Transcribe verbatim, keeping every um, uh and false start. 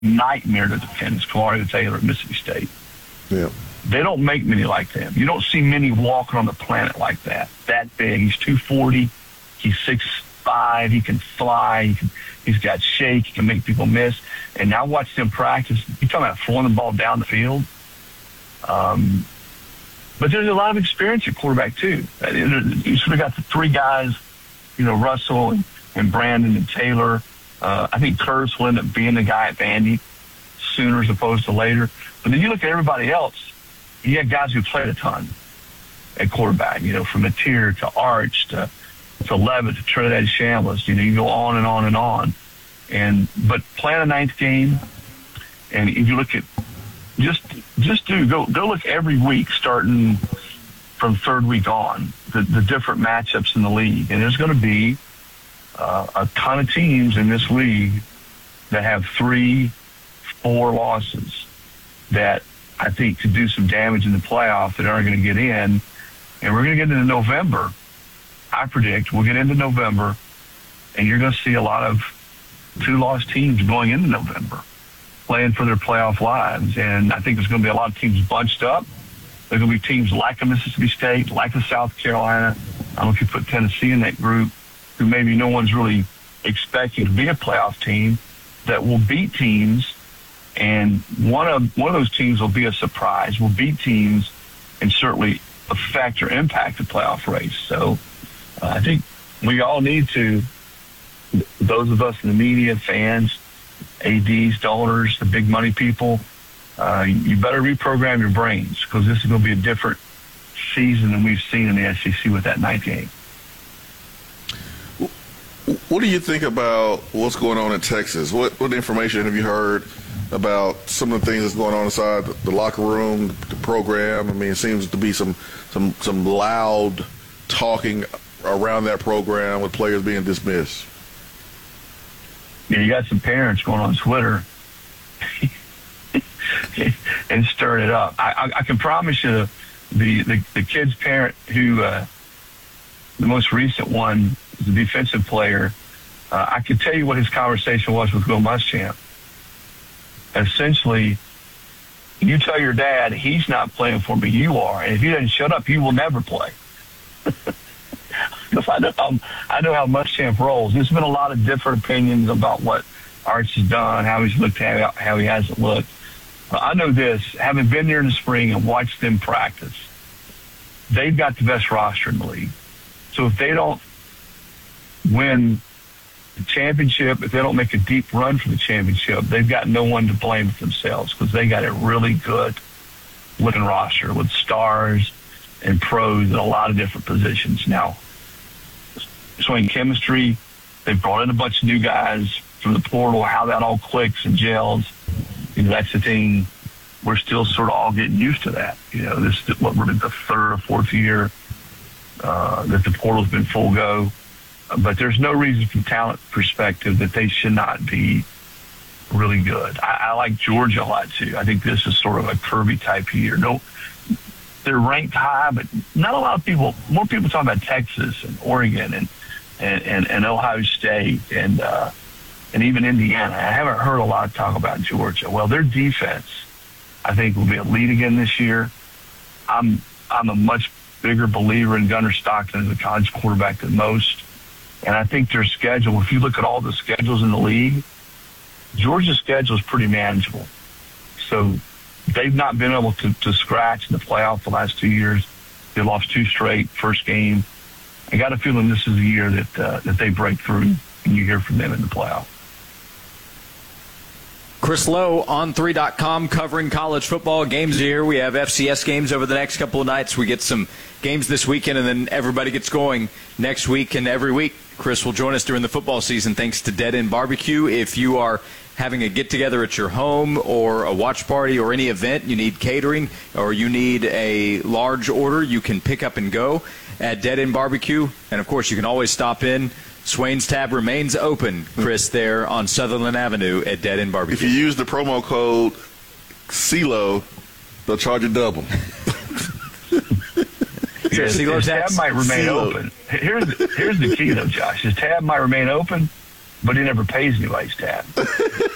nightmare to defend is Kamario Taylor at Mississippi State. Yeah. They don't make many like them. You don't see many walking on the planet like that. That big. He's two forty. He's six five. He can fly. He can, he's got shake. He can make people miss. And now watch them practice. You're talking about throwing the ball down the field. Um, but there's a lot of experience at quarterback, too. You sort of got the three guys, you know, Russell and, and Brandon and Taylor. Uh, I think Curtis will end up being the guy at Vandy sooner as opposed to later. But then you look at everybody else. You have guys who played a ton at quarterback, you know, from Mateer to Arch to, to Levitt to Trinidad Chambliss. You know, you go on and on and on. And but playing a ninth game, and if you look at just just do go go look every week starting from third week on the, the different matchups in the league, and there's going to be uh, a ton of teams in this league that have three, four losses that I think could do some damage in the playoff that aren't going to get in. And we're going to get into November. I predict we'll get into November, and you're going to see a lot of two-loss teams going into November playing for their playoff lives. And I think there's going to be a lot of teams bunched up. There's going to be teams like a Mississippi State, like a South Carolina. I don't know if you put Tennessee in that group, who maybe no one's really expecting to be a playoff team, that will beat teams. And one of one of those teams will be a surprise, will beat teams and certainly affect or impact the playoff race. So uh, I think we all need to, those of us in the media, fans, A Ds, donors, the big money people, uh, you better reprogram your brains, because this is going to be a different season than we've seen in the S E C with that ninth game. What do you think about what's going on in Texas? What, what information have you heard about some of the things that's going on inside the, the locker room, the program? I mean, it seems to be some some some loud talking around that program with players being dismissed. Yeah, you got some parents going on Twitter and stirring it up. I, I, I can promise you the, the, the kid's parent who, uh, the most recent one, is a defensive player. Uh, I can tell you what his conversation was with Will Muschamp. Essentially, you tell your dad he's not playing for me, you are. And if he doesn't shut up, he will never play. Because I know how, I know how Muschamp rolls. There's been a lot of different opinions about what Arch has done, how he's looked, how, how he hasn't looked. But I know this, having been there in the spring and watched them practice, they've got the best roster in the league. So if they don't win the championship, if they don't make a deep run for the championship, they've got no one to blame but themselves, because they got a really good looking roster with stars and pros in a lot of different positions. Now, showing chemistry, they've brought in a bunch of new guys from the portal, how that all clicks and gels. You know, that's the thing. We're still sort of all getting used to that. You know, this is what we're in the third or fourth year uh, that the portal's been full go. But there's no reason from talent perspective that they should not be really good. I, I like Georgia a lot, too. I think this is sort of a Kirby type year. No, they're ranked high, but not a lot of people, more people talk about Texas and Oregon and, and, and, and Ohio State and, uh, and even Indiana. I haven't heard a lot of talk about Georgia. Well, their defense, I think, will be a lead again this year. I'm, I'm a much bigger believer in Gunnar Stockton as a college quarterback than most. And I think their schedule, if you look at all the schedules in the league, Georgia's schedule is pretty manageable. So they've not been able to, to scratch in the playoff the last two years. They lost two straight, first game. I got a feeling this is the year that uh, that they break through and you hear from them in the playoff. Chris Lowe on three dot com covering college football. Games here. We have F C S games over the next couple of nights. We get some games this weekend, and then everybody gets going next week and every week. Chris will join us during the football season thanks to Dead End Barbecue. If you are having a get-together at your home or a watch party or any event, you need catering or you need a large order, you can pick up and go at Dead End Barbecue. And, of course, you can always stop in. Swain's Tab remains open, Chris, there on Sutherland Avenue at Dead End Barbecue. If you use the promo code CeeLo, they'll charge you double. His, his tab might remain CeeLo. open. Here's the, here's the key, though, Josh. His tab might remain open, but he never pays anybody's tab.